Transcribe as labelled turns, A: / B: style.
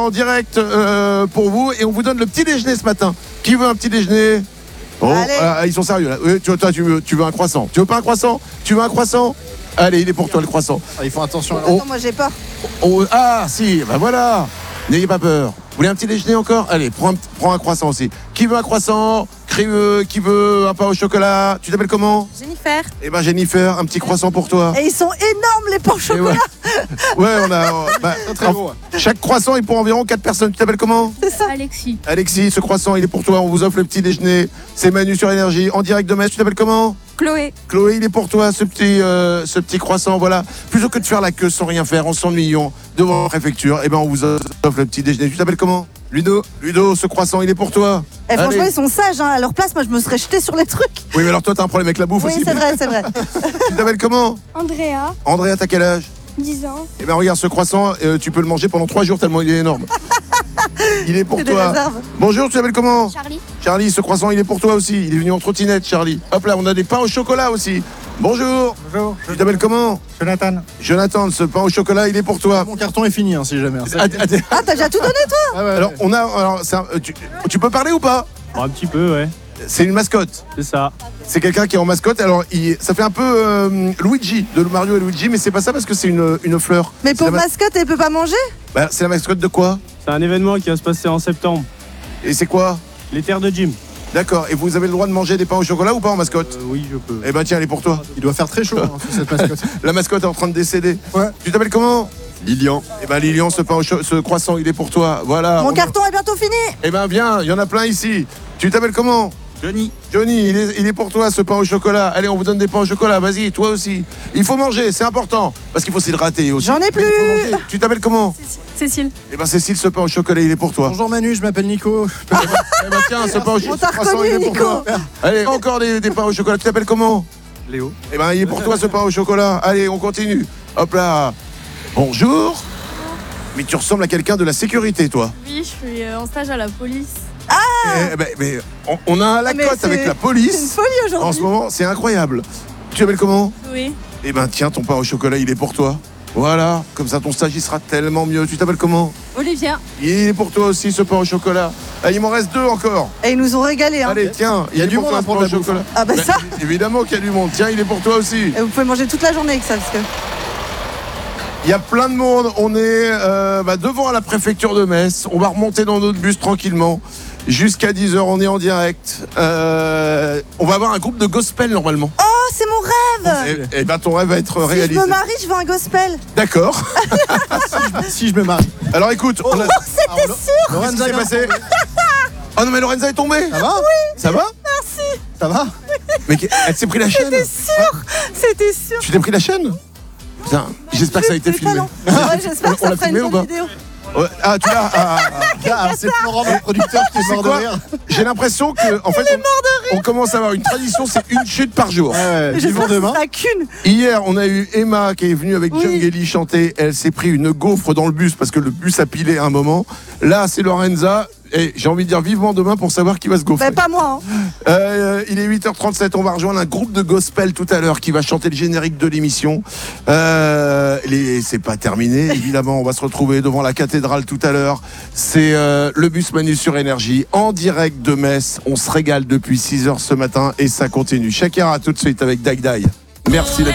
A: en direct pour vous et on vous donne le petit déjeuner ce matin. Qui veut un petit déjeuner? Oh, ils sont sérieux là. Toi, tu veux un croissant? Tu veux pas un croissant? Tu veux un croissant? Allez, il est pour toi le croissant.
B: Ils font attention.
C: Attends, moi j'ai peur.
A: Si, bah voilà. N'ayez pas peur. Vous voulez un petit déjeuner encore? Allez, prends un croissant aussi. Qui veut un croissant? Qui veut un pain au chocolat? Tu t'appelles comment?
C: Jennifer.
A: Eh ben Jennifer, un petit croissant pour toi.
C: Et ils sont énormes les pains au chocolat.
A: Ouais, on a
B: Très gros.
A: chaque croissant est pour environ 4 personnes. Tu t'appelles comment?
C: C'est ça.
A: Alexis, ce croissant il est pour toi. On vous offre le petit déjeuner. C'est Manu sur Énergie en direct de Metz. Tu t'appelles comment?
C: Chloé.
A: Chloé, il est pour toi ce petit croissant. Voilà. Plutôt que de faire la queue sans rien faire, en s'ennuyant devant la préfecture, eh ben on vous offre le petit déjeuner. Tu t'appelles comment?
B: Ludo,
A: ce croissant il est pour toi.
C: Et franchement,
A: Allez.
C: ils sont sages. À leur place, moi, je me serais jetée sur les trucs.
A: Oui, mais alors toi t'as un problème avec la bouffe
C: Oui,
A: aussi.
C: c'est vrai, c'est vrai.
A: Tu t'appelles comment?
D: Andrea,
A: Andrea, t'as quel âge?
D: 10 ans.
A: Eh ben regarde ce croissant, tu peux le manger pendant 3 jours tellement il est énorme. Il est pour
C: C'est des
A: toi.
C: réserves.
A: Bonjour, tu t'appelles comment?
D: Charlie.
A: Charlie, ce croissant il est pour toi aussi. Il est venu en trottinette, Charlie. Hop là, on a des pains au chocolat aussi. Bonjour.
B: bonjour.
A: Tu t'appelles comment?
B: Jonathan.
A: Jonathan, ce pain au chocolat il est pour toi.
B: Mon carton est fini, si jamais.
A: Ah,
C: Ah, t'as déjà tout donné, toi?
A: alors on a, tu peux parler ou pas?
E: Un petit peu, ouais,
A: C'est une mascotte.
E: c'est ça.
A: C'est quelqu'un qui est en mascotte. Alors ça fait un peu Luigi de Mario et Luigi, mais c'est pas ça parce que c'est une fleur.
C: Mais
A: C'est
C: pour
A: la
C: mascotte, elle peut pas manger?
A: c'est la mascotte de quoi?
E: C'est un événement qui va se passer en septembre.
A: Et c'est quoi?
E: Les terres de gym.
A: D'accord. Et vous avez le droit de manger des pains au chocolat ou pas en mascotte?
E: Oui, je peux.
A: Eh ben tiens, elle est pour toi.
B: Il doit faire très chaud sur cette mascotte.
A: La mascotte est en train de décéder.
B: Ouais.
A: Tu t'appelles comment?
B: Lilian.
A: Eh ben Lilian, ce croissant, il est pour toi. Voilà.
C: Mon carton est bientôt fini.
A: Eh ben viens, il y en a plein ici. Tu t'appelles comment?
B: Johnny.
A: Johnny, il est pour toi ce pain au chocolat. Allez, on vous donne des pains au chocolat. Vas-y, toi aussi. Il faut manger, c'est important. Parce qu'il faut s'hydrater aussi.
C: J'en ai plus.
A: Il faut manger. Tu t'appelles comment?
D: Cécile.
A: Eh ben Cécile, ce pain au chocolat, il est pour toi.
B: Bonjour Manu, je m'appelle Nico.
A: Eh ben tiens, ce pain au
C: On t'a
A: croissant, il est
C: reconnu,
A: pour
C: Nico.
A: toi. Allez, encore des pains au chocolat. Tu t'appelles comment?
B: Léo.
A: Eh ben il est pour toi ce pain au chocolat. Allez, on continue. Hop là. Bonjour. Mais tu ressembles à quelqu'un de la sécurité, toi.
D: Oui, je suis en stage à la police.
A: Eh ben, mais on a un
C: Mais
A: lacote
C: c'est-
A: avec la
C: C'est une
A: police.
C: folie
A: En
C: aujourd'hui.
A: ce moment, c'est incroyable. Tu t'appelles comment?
D: Oui.
A: Eh ben tiens, ton pain au chocolat, il est pour toi. Voilà, comme ça ton stage il sera tellement mieux. Tu t'appelles comment?
D: Olivia.
A: Il est pour toi aussi ce pain au chocolat. Ah, il m'en reste 2 encore.
C: Et ils nous ont régalé. Hein.
A: Allez, tiens,
B: Il y a
A: est
B: du
A: pour
B: monde
A: toi,
B: à
A: ce
B: prendre
A: pain
B: la
A: au
B: bouffe,
A: chocolat.
C: Ah bah ça.
A: Évidemment qu'il y a du monde. Tiens, il est pour toi aussi.
C: Et vous pouvez manger toute la journée avec ça parce que.
A: Il y a plein de monde. On est devant la préfecture de Metz. On va remonter dans notre bus tranquillement. Jusqu'à 10h, on est en direct. On va avoir un groupe de gospel normalement.
C: Oh, c'est mon rêve.
A: Et ben ton rêve va être
C: Si je
A: réalisé.
C: me marie, je veux un gospel.
A: D'accord.
B: Si je me marie.
A: Alors écoute, on a...
C: C'était sûr.
A: Qu'est-ce qui
B: Lorenza
A: s'est
B: vient de
A: passé?
B: tomber.
A: Oh non mais Lorenza est tombée.
B: Ça va?
A: Ça va?
B: Ça va?
A: Mais elle s'est pris la chaîne.
C: C'était sûr. C'était sûr.
A: Tu t'es pris la chaîne? Putain, j'espère que ça a été
C: Des
A: filmé.
C: talents. Ouais, j'espère que
A: On
C: ça
A: l'a
C: fera
A: filmé
C: une
A: ou
C: bonne
A: pas?
C: vidéo.
A: Ouais. Ah tu l'as.
B: Ah, c'est Florent, le producteur, qui est
A: C'est
B: mort de
A: quoi?
B: rire.
A: J'ai l'impression que en fait on commence à avoir une tradition, c'est une chute par jour.
B: Ouais,
C: J'espère
B: vivons
C: que ce
B: demain.
C: sera qu'une.
A: Hier, on a eu Emma qui est venue avec
C: Oui.
A: Jungeli chanter. Elle s'est pris une gaufre dans le bus parce que le bus a pilé à un moment. Là, c'est Lorenza. Et j'ai envie de dire vivement demain pour savoir qui va se gaufrer.
C: Bah, pas moi. Hein.
A: Il est 8h37. On va rejoindre un groupe de gospel tout à l'heure qui va chanter le générique de l'émission. C'est pas terminé, évidemment. On va se retrouver devant la cathédrale tout à l'heure. C'est le bus Manu sur Énergie en direct de Metz. On se régale depuis 6h ce matin et ça continue. Shakira tout de suite avec Dai Dai. Merci.